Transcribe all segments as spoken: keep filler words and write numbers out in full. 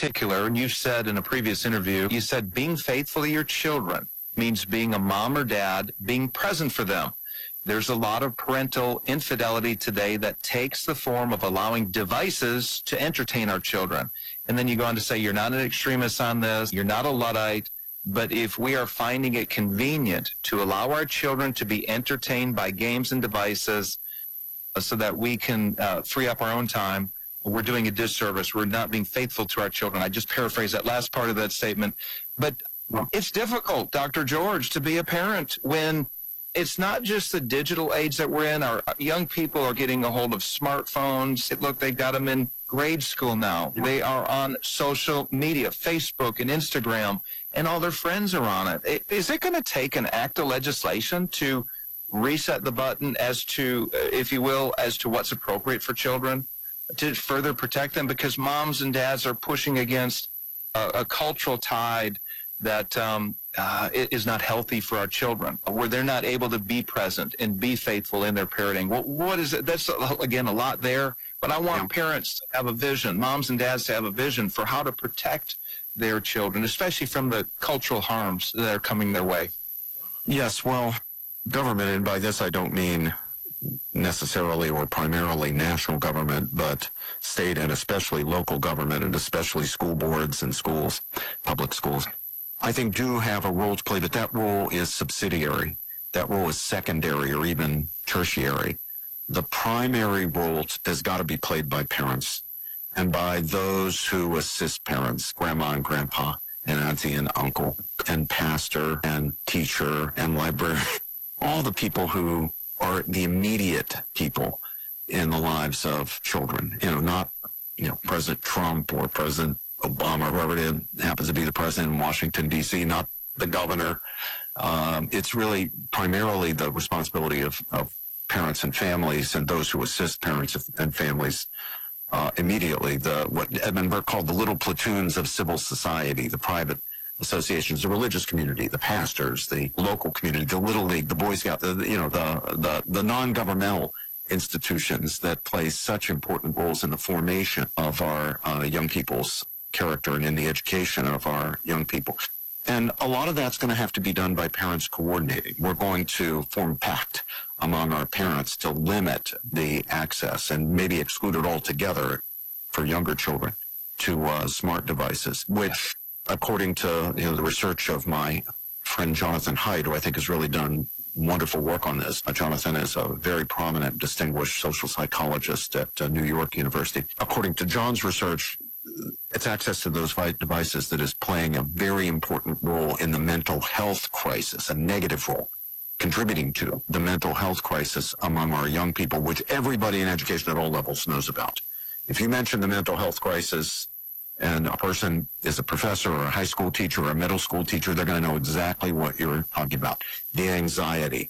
particular, and you said in a previous interview, you said being faithful to your children means being a mom or dad, being present for them. There's a lot of parental infidelity today that takes the form of allowing devices to entertain our children. And then you go on to say, you're not an extremist on this, you're not a Luddite, but if we are finding it convenient to allow our children to be entertained by games and devices so that we can uh, free up our own time, we're doing a disservice. We're not being faithful to our children. I just paraphrase that last part of that statement. But it's difficult, Doctor George, to be a parent when it's not just the digital age that we're in. Our young people are getting a hold of smartphones. Look, they've got them in grade school now. They are on social media, Facebook and Instagram, and all their friends are on it. Is it going to take an act of legislation to reset the button as to, if you will, as to what's appropriate for children to further protect them? Because moms and dads are pushing against a, a cultural tide that um, uh, is not healthy for our children, where they're not able to be present and be faithful in their parenting. What, what is it? That's, again, a lot there, but I want yeah. parents to have a vision, moms and dads to have a vision for how to protect their children, especially from the cultural harms that are coming their way. Yes, well, government, and by this I don't mean necessarily or primarily national government, but state and especially local government, and especially school boards and schools, public schools, I think do have a role to play, but that role is subsidiary. That role is secondary or even tertiary. The primary role has got to be played by parents and by those who assist parents, grandma and grandpa, and auntie and uncle, and pastor and teacher and librarian, all the people who are the immediate people in the lives of children. You know, not, you know, President Trump or President Obama, whoever it is, happens to be the president in Washington, D C, not the governor. Um, it's really primarily the responsibility of, of parents and families and those who assist parents and families uh, immediately. The what Edmund Burke called the little platoons of civil society, the private associations, the religious community, the pastors, the local community, the Little League, the Boy Scout, the, you know, the, the, the non-governmental institutions that play such important roles in the formation of our uh, young people's character and in the education of our young people. And a lot of that's going to have to be done by parents coordinating. We're going to form a pact among our parents to limit the access and maybe exclude it altogether for younger children to uh, smart devices, which, according to you know the research of my friend Jonathan Haidt, who I think has really done wonderful work on this. Uh, Jonathan is a very prominent, distinguished social psychologist at uh, New York University. According to John's research, it's access to those devices that is playing a very important role in the mental health crisis, a negative role, contributing to the mental health crisis among our young people, which everybody in education at all levels knows about. If you mention the mental health crisis and a person is a professor or a high school teacher or a middle school teacher, they're going to know exactly what you're talking about. The anxiety,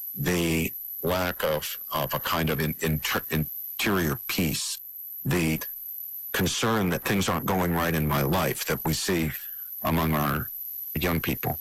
the lack of, of a kind of in, inter, interior peace, the concern that things aren't going right in my life that we see among our young people.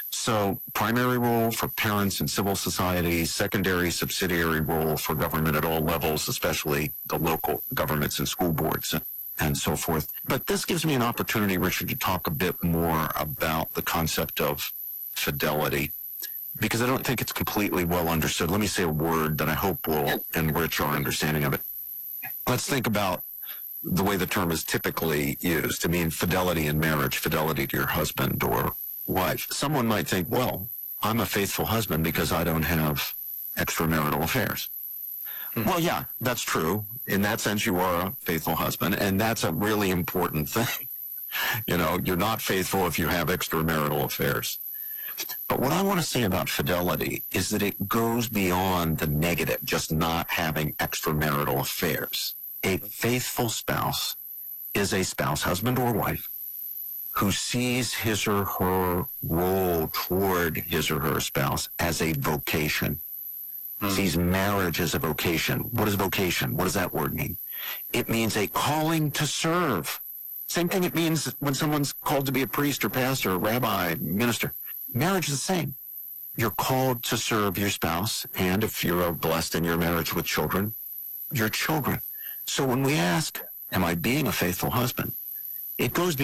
So primary role for parents and civil society, secondary, subsidiary role for government at all levels, especially the local governments and school boards and, and so forth. But this gives me an opportunity, Richard, to talk a bit more about the concept of fidelity, because I don't think it's completely well understood. Let me say a word that I hope will enrich our understanding of it. Let's think about the way the term is typically used to mean fidelity in marriage, fidelity to your husband or wife. Someone might think, well, I'm a faithful husband because I don't have extramarital affairs. Mm-hmm. Well, yeah, that's true. In that sense, you are a faithful husband, and that's a really important thing. You know, you're not faithful if you have extramarital affairs. But what I want to say about fidelity is that it goes beyond the negative, just not having extramarital affairs. A faithful spouse is a spouse, husband or wife, who sees his or her role toward his or her spouse as a vocation, mm. sees marriage as a vocation. What is vocation? What does that word mean? It means a calling to serve. Same thing it means when someone's called to be a priest or pastor or rabbi, minister. Marriage is the same. You're called to serve your spouse, and if you're blessed in your marriage with children, your children. So when we ask, am I being a faithful husband? It goes